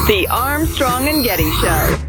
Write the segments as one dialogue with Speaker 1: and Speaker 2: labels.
Speaker 1: The Armstrong and Getty Show.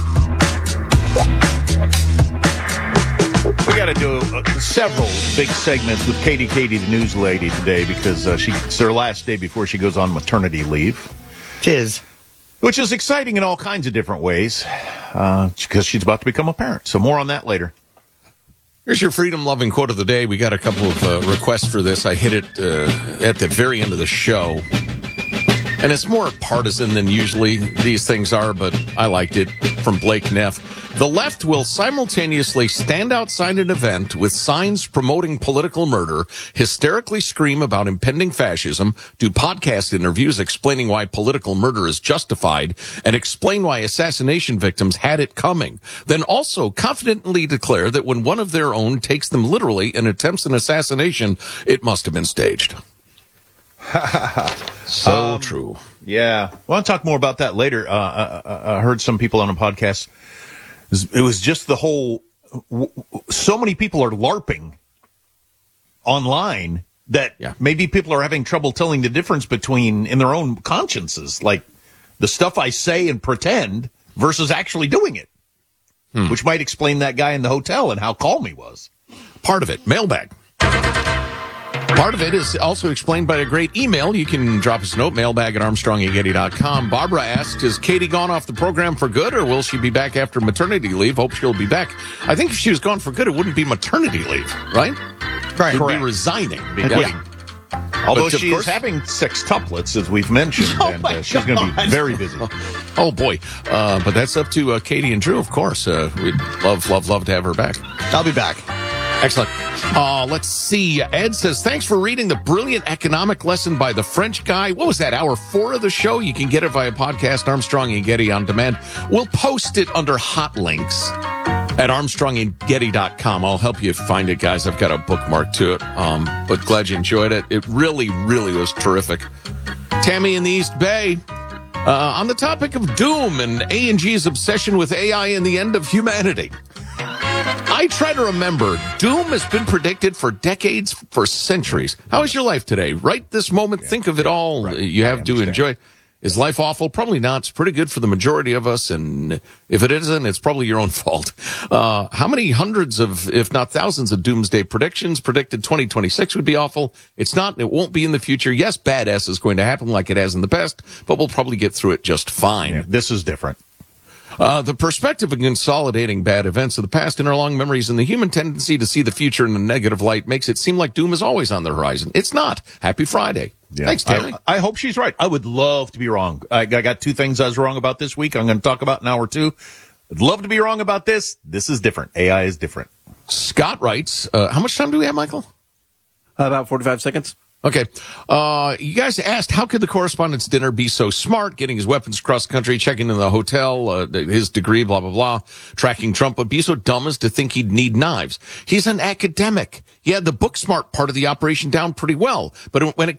Speaker 2: We got to do several big segments with Katie, the news lady, today because it's her last day before she goes on maternity leave.
Speaker 3: Tis.
Speaker 2: Which is exciting in all kinds of different ways because she's about to become a parent. So more on that later.
Speaker 4: Here's your freedom-loving quote of the day. We got a couple of requests for this. I hit it at the very end of the show. And it's more partisan than usually these things are, but I liked it from Blake Neff. The left will simultaneously stand outside an event with signs promoting political murder, hysterically scream about impending fascism, do podcast interviews explaining why political murder is justified, and explain why assassination victims had it coming. Then also confidently declare that when one of their own takes them literally and attempts an assassination, it must have been staged. So true.
Speaker 2: Yeah. Well, I'll talk more about that later. I heard some people on a podcast. It was just the whole, so many people are LARPing online that maybe people are having trouble telling the difference between, in their own consciences, like the stuff I say and pretend versus actually doing it, which might explain that guy in the hotel and how calm he was.
Speaker 4: Part of it, mailbag. Part of it is also explained by a great email. You can drop us a note, mailbag@armstrongandgetty.com. Barbara asks, is Katie gone off the program for good, or will she be back after maternity leave? Hope she'll be back. I think if she was gone for good, it wouldn't be maternity leave, right?
Speaker 2: Right.
Speaker 4: It would be resigning.
Speaker 2: Although she is having sextuplets, as we've mentioned, and she's going to be very busy.
Speaker 4: Oh, boy. But that's up to Katie and Drew, of course. We'd love to have her back.
Speaker 3: I'll be back.
Speaker 4: Excellent. Let's see. Ed says, thanks for reading the brilliant economic lesson by the French guy. What was that, hour 4 of the show? You can get it via podcast, Armstrong and Getty on demand. We'll post it under hot links at armstrongandgetty.com. I'll help you find it, guys. I've got a bookmark to it. But glad you enjoyed it. It really, really was terrific. Tammy in the East Bay. On the topic of doom and A&G's obsession with AI and the end of humanity. I try to remember, doom has been predicted for decades, for centuries. How is your life today? Right this moment, think of it all you have to enjoy. Is life awful? Probably not. It's pretty good for the majority of us, and if it isn't, it's probably your own fault. How many hundreds of, if not thousands of doomsday predictions predicted 2026 would be awful? It's not, and it won't be in the future. Yes, badass is going to happen like it has in the past, but we'll probably get through it just fine.
Speaker 2: Yeah, this is different.
Speaker 4: The perspective of consolidating bad events of the past in our long memories and the human tendency to see the future in a negative light makes it seem like doom is always on the horizon. It's not. Happy Friday.
Speaker 2: Yeah.
Speaker 4: Thanks, Tammy.
Speaker 2: I hope she's right. I would love to be wrong. I got 2 things I was wrong about this week. I'm going to talk about in hour 2. I'd love to be wrong about this. This is different. AI is different.
Speaker 4: Scott writes, how much time do we have, Michael?
Speaker 3: About 45 seconds.
Speaker 4: Okay. You guys asked, how could the correspondent's dinner be so smart, getting his weapons across the country, checking in the hotel, his degree, blah, blah, blah, tracking Trump, but be so dumb as to think he'd need knives? He's an academic. He had the book smart part of the operation down pretty well. But when it